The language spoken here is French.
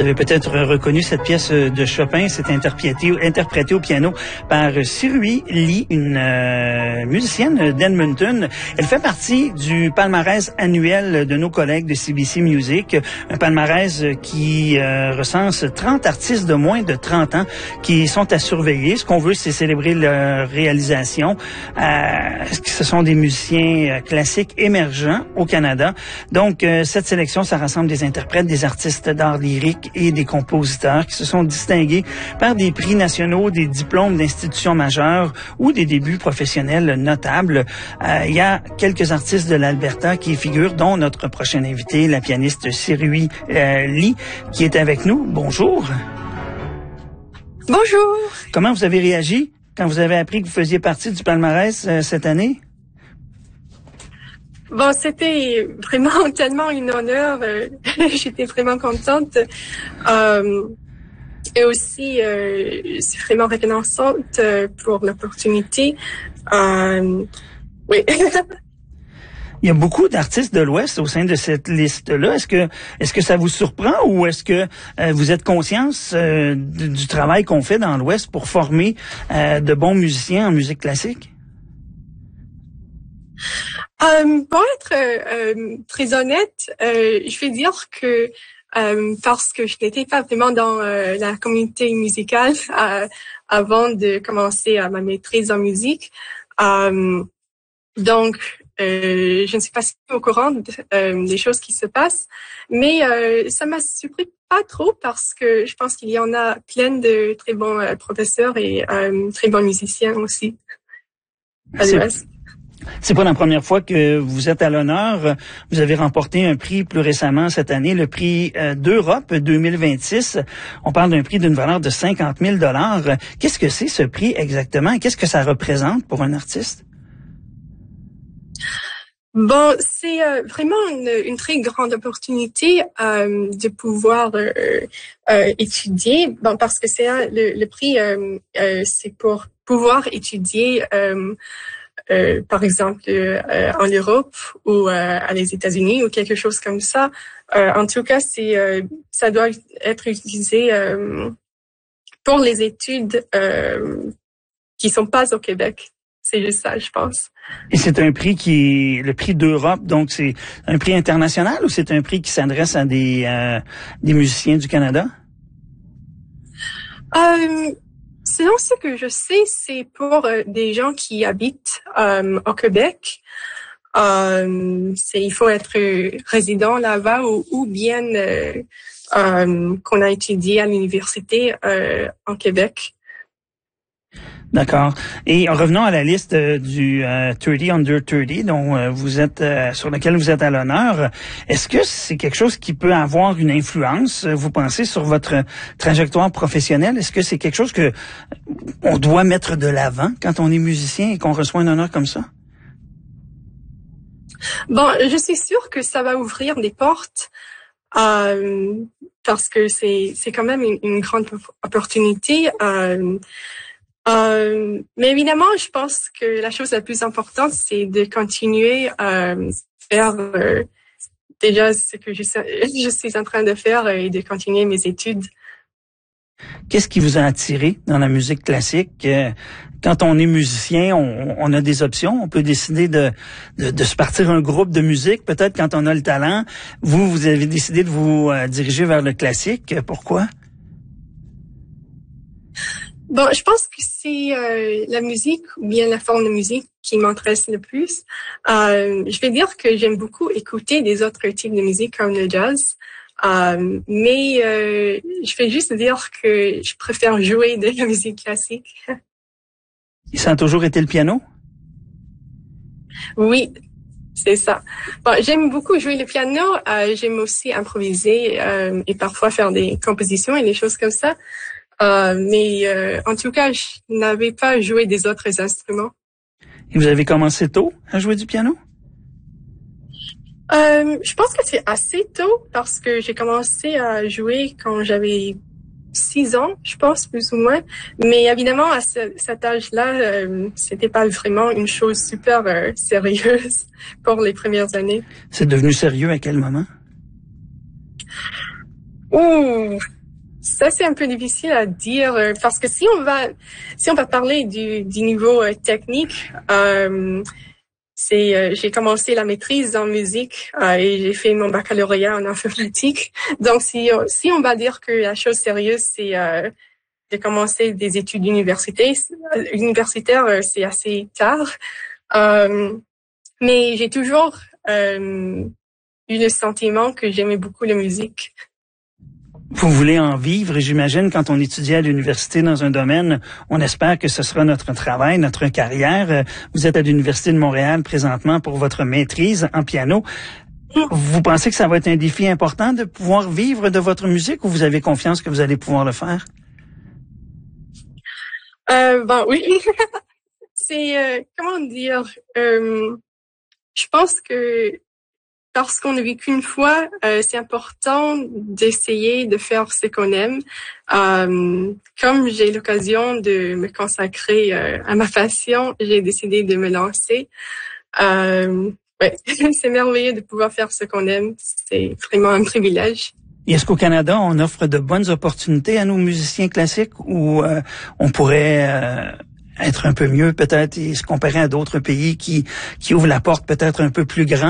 Vous avez peut-être reconnu cette pièce de Chopin. C'est interprété au piano par Sirui Lee, une musicienne d'Edmonton. Elle fait partie du palmarès annuel de nos collègues de CBC Music, un palmarès qui recense 30 artistes de moins de 30 ans qui sont à surveiller. Ce qu'on veut, c'est célébrer leur réalisation. Ce sont des musiciens classiques émergents au Canada. Donc, cette sélection, ça rassemble des interprètes, des artistes d'art lyrique et des compositeurs qui se sont distingués par des prix nationaux, des diplômes d'institutions majeures ou des débuts professionnels notables. Il y a quelques artistes de l'Alberta qui figurent, dont notre prochaine invitée, la pianiste Sirui Lee, qui est avec nous. Bonjour. Bonjour. Comment vous avez réagi quand vous avez appris que vous faisiez partie du palmarès cette année? Bon, c'était vraiment tellement un honneur. J'étais vraiment contente. Et aussi, c'est vraiment reconnaissante pour l'opportunité. Oui. Il y a beaucoup d'artistes de l'Ouest au sein de cette liste-là. Est-ce que ça vous surprend ou est-ce que vous êtes conscience du travail qu'on fait dans l'Ouest pour former de bons musiciens en musique classique? Pour être très honnête, je vais dire que parce que je n'étais pas vraiment dans la communauté musicale avant de commencer ma maîtrise en musique, donc je ne suis pas au courant des choses qui se passent, mais ça m'a surpris pas trop parce que je pense qu'il y en a plein de très bons professeurs et très bons musiciens aussi à l'Ouest. C'est pas la première fois que vous êtes à l'honneur. Vous avez remporté un prix plus récemment cette année, le prix d'Europe 2026. On parle d'un prix d'une valeur de 50 000 $. Qu'est-ce que c'est ce prix exactement? Qu'est-ce que ça représente pour un artiste? Bon, c'est vraiment une très grande opportunité de pouvoir étudier. Bon, parce que c'est le prix, c'est pour pouvoir étudier. Par exemple, en Europe ou à les États-Unis ou quelque chose comme ça. En tout cas, ça doit être utilisé pour les études qui sont pas au Québec. C'est juste ça, je pense. Et c'est un prix le prix d'Europe, donc c'est un prix international ou c'est un prix qui s'adresse à des musiciens du Canada? Selon ce que je sais, c'est pour des gens qui habitent au Québec. Il faut être résident là-bas ou bien qu'on a étudié à l'université en Québec. D'accord. Et revenons à la liste du 30 Under 30 dont sur laquelle vous êtes à l'honneur. Est-ce que c'est quelque chose qui peut avoir une influence, vous pensez, sur votre trajectoire professionnelle? Est-ce que c'est quelque chose que on doit mettre de l'avant quand on est musicien et qu'on reçoit un honneur comme ça? Bon, je suis sûre que ça va ouvrir des portes parce que c'est quand même une grande opportunité. Mais évidemment, je pense que la chose la plus importante, c'est de continuer à faire déjà ce que je suis en train de faire et de continuer mes études. Qu'est-ce qui vous a attiré dans la musique classique? Quand on est musicien, on a des options. On peut décider de se partir un groupe de musique, peut-être quand on a le talent. Vous avez décidé de vous diriger vers le classique. Pourquoi? Bon, je pense que c'est la musique ou bien la forme de musique qui m'intéresse le plus. Je vais dire que j'aime beaucoup écouter des autres types de musique comme le jazz. Mais je vais juste dire que je préfère jouer de la musique classique. Et ça a toujours été le piano? Oui, c'est ça. Bon, j'aime beaucoup jouer le piano. J'aime aussi improviser et parfois faire des compositions et des choses comme ça. Mais en tout cas, je n'avais pas joué des autres instruments. Et vous avez commencé tôt à jouer du piano? Je pense que c'est assez tôt parce que j'ai commencé à jouer quand j'avais 6 ans, je pense, plus ou moins. Mais évidemment, à cet âge-là, c'était pas vraiment une chose super sérieuse pour les premières années. C'est devenu sérieux à quel moment? Ouh, ça c'est un peu difficile à dire parce que si on va parler du niveau technique, j'ai commencé la maîtrise en musique et j'ai fait mon baccalauréat en informatique. Donc si on va dire que la chose sérieuse c'est de commencer des études universitaires, c'est assez tard. Mais j'ai toujours eu le sentiment que j'aimais beaucoup la musique. Vous voulez en vivre, et j'imagine, quand on étudie à l'université dans un domaine, on espère que ce sera notre travail, notre carrière. Vous êtes à l'Université de Montréal présentement pour votre maîtrise en piano. Vous pensez que ça va être un défi important de pouvoir vivre de votre musique ou vous avez confiance que vous allez pouvoir le faire? Ben oui, c'est comment dire. Je pense que parce qu'on ne vit qu'une fois, c'est important d'essayer de faire ce qu'on aime. Comme j'ai l'occasion de me consacrer à ma passion, j'ai décidé de me lancer. Ouais, c'est merveilleux de pouvoir faire ce qu'on aime. C'est vraiment un privilège. Et est-ce qu'au Canada, on offre de bonnes opportunités à nos musiciens classiques ou on pourrait être un peu mieux peut-être et se comparer à d'autres pays qui ouvrent la porte peut-être un peu plus grande?